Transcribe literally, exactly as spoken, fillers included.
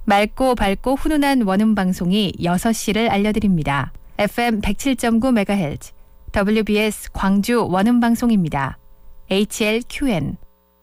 맑고 밝고 훈훈한 원음 방송이 여섯 시를 알려드립니다. 에프엠 백칠 점 구 메가헤르츠 더블유비에스 광주 원음 방송입니다. 에이치엘큐엔